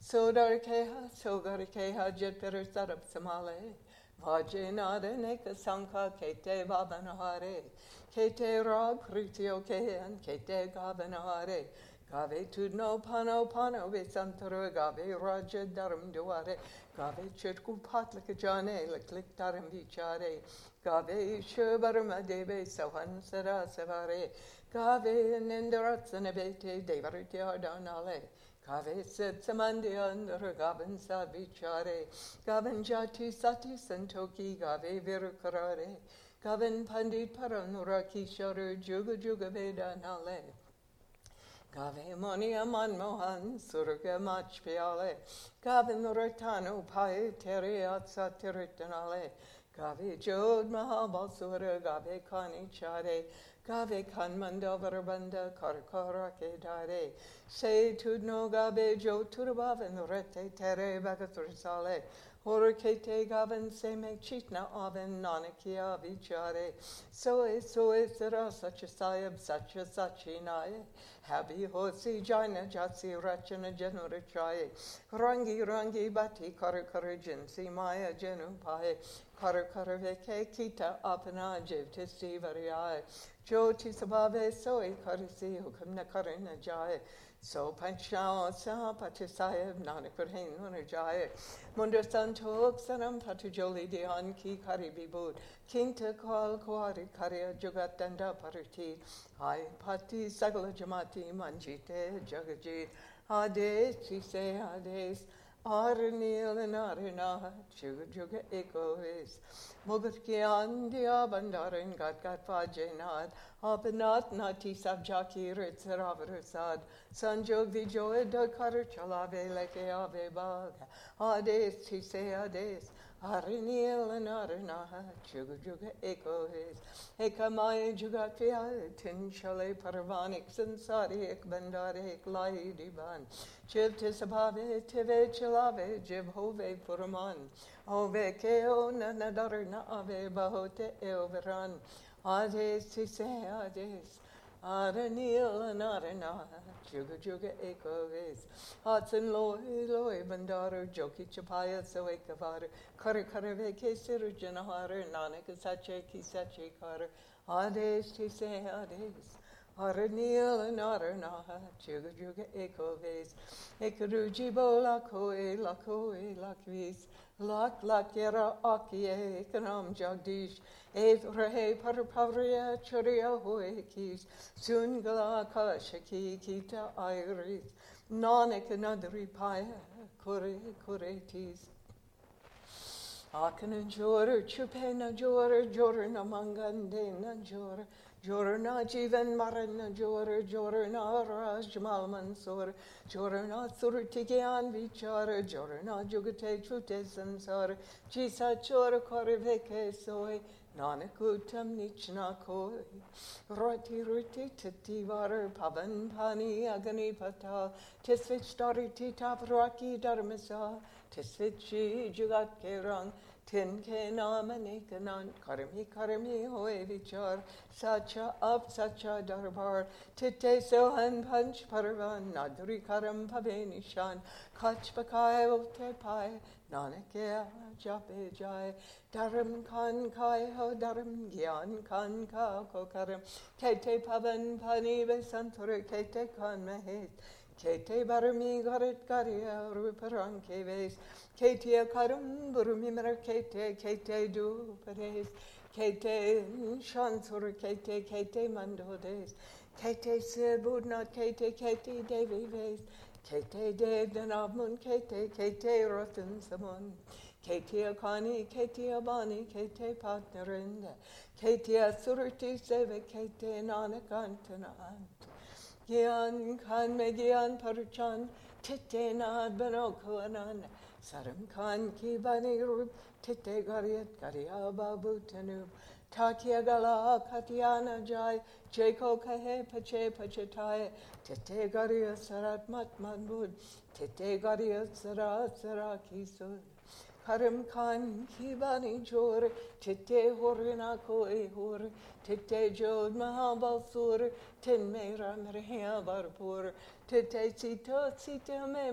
Sodarkeha Jetper Sarab Samale, Vajinada Neka Sanka Kete Babanahare, Kete Rag Kritio Kehan, Kete Gabanahare, Gave Tudno Pano Pano Visantara, Gave Raja Darum Duare, Gave Chitku Patlaka Jane, Lik Darum Vichare, Gave Shubarama Debe Savan Sara Savare, Gave Nendaratsanabe, Devariti Ardanale. Kave said Samandi under Gavan Savichare, Gavan Jati Sati Santoki, Gave Virukarare, Gavan Pandit Paranuraki Shore, Juga Juga Veda Nale, Gave Monia Manmohan, Surga Machpiale, Gavan Ratano Pai Teriat Satiritanale, Gave Jod Mahabasura, Gave Kani Chare, Gave Kanmanda Varabanda Karkara Kedare, Say Tudno Gabe Jo Turbavan Rete Tere Bagatursale, Horkete Gavan Seme Chitna Aven Nanakia Vichare, Soe Sera such a Sayab such a Sachinae, Habi Hosi Jaina Jatsi Rachana Genurachae, Rangi Bati Karakarijin, Simaya Genu Pae, Karakaraveke Kita Apana Jiv Tisti Variae, Jo Tisabave Soe Karisi Hukamna Karina Jai, So Panchao Sa Patisayab Nanakurhin Unajai, Munda Santok Sanam Patujoli Dian Ki Karibi Bud, Kinta Kal Kwari Karya Jugatanda Pariti, Hai Pati Sagala Jamati Manjite Jagajit, Hades, Chise Hades, Arnil and Arina, Juga Eko is. Mogatkian dia bandarin gat fajenad, Apanat nati sabjaki ritzaravasad, Sanjog vijoed karchalave leke ave bag, Hades tise Hades, Arinil and Arina, Juga Eko is. Ekamai jugatfia, tin shale paravanik, Sansari ek bandare ek lai divan, Jiv tisabave tive chalave, Jiv hove puraman, Ove keo nanadar na ave bahote eoveran, Hades tise Hades, Aranil and Arana, Juga Eko is. Hatsan loi bandar, Joki chapaya soekavara, Karakarave sirujanaharar, Nanak sache ki sache kar, Hades tise Hades. Aranil and Arana, Juga Eko is. Ekarujibo lakoe lakvis. Lak yera akie kanam jagdish, Evrahe parpavria churia hoekis, Sungala kashaki kita iris, Nanak anadri paya, kuretis. Akan jor, chupena jor, jorna mangandena jor, Jorna jivan marana jorna raj malmansor, Jorna surtigian vichara, Jorna jugate chute sansar, Jisa chora koriveke soy, Nanakutam nichna koi, Ruti titivar pavan pani agani pata, Tisvich dariti tapraki dharmasa, Tisvichi jugat kerang, Tinke namanikanan, karmi hoe vichar, Sacha up sacha darbar, Tite sohan punch paravan, Nadri karam pavenishan, Kach bakai ote pai, Nanakea jape jai, Daram kan kai ho daram gyan kan ka ko karam, Kete pavan pani besantur, Kete kan mehet, Kete barami garit garia ruparang keves, Kete karum burumimra kete du pares, Kete shansur kete mandodes, Kete sebudna kete devi ves, Kete dev danabmun kete rotan samun, Kete akani kete abani kete partnerinde, Kete surti seve kete nanakantanan. Gyan kan me gyan parchan, Tite nad banokuanan, Saram kan ki bani rup, Tite garia babu tanub, Takia gala katiana jai, Jeko kahe pache pachetai, Tite garia sarat mat manbud, Tite garia sara kisud. Karim kan ki bani jor, Tite horina koi hor, Tite jod mahabasur, Tin mera merhea barpur, Tite sita me